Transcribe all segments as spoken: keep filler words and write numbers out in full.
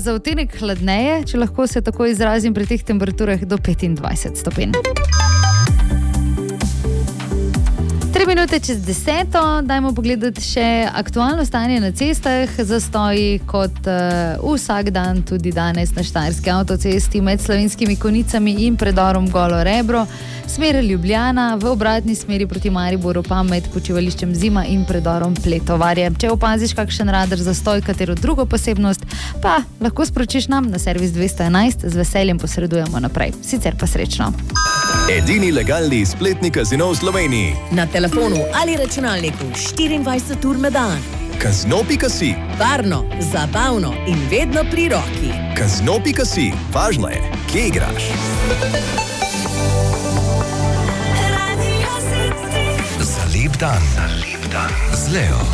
za odtenek hladneje, če lahko se tako izrazim, pri teh temperaturah do petindvajset stopinj. Tri minute čez deseto, dajmo pogledati še aktualno stanje na cestah. Zastoji kot uh, vsak dan, tudi danes na Štajerski avtocesti med Slovenskimi Konicami in predorom Golo Rebro. Smer Ljubljana, v obratni smeri proti Mariboru pa med počivališčem Zima in predorom Pletovarje. Če opaziš kakšen radar zastoj, katero drugo posebnost, pa lahko sporočiš nam na servis dvesto enajst, z veseljem posredujemo naprej. Sicer pa srečno. Edini legalni spletni kazino v Sloveniji. Na telefonu ali računalniku štiriindvajset ur na dan. Kazino pika si. Varno, zabavno in vedno pri roki. Kazino pika si. Važno je, kje igraš. Za lep dan. Za lep dan. Z Leo.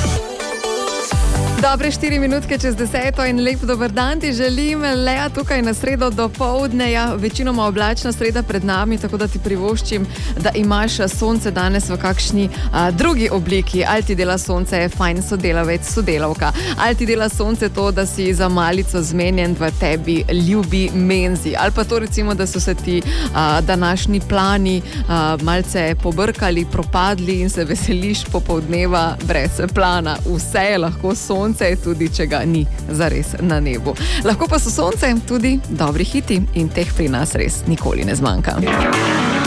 Dobre štiri minutke čez deseto in lep dober dan ti želim. Lea tukaj na sredo do povdne, ja, večinoma oblačna sreda pred nami, tako da ti privoščim, da imaš sonce danes v kakšni a, drugi obliki. Ali ti dela sonce fajn sodelavec, sodelavka, ali ti dela sonce to, da si za malico zmenjen v tebi ljubi menzi, ali pa to recimo, da so se ti a, današnji plani a, malce pobrkali, propadli in se veseliš popoldneva brez plana. Vse je lahko sonce, tudi če ga ni zares na nebu. Lahko pa so sonce tudi dobri hiti in teh pri nas res nikoli ne zmanjka.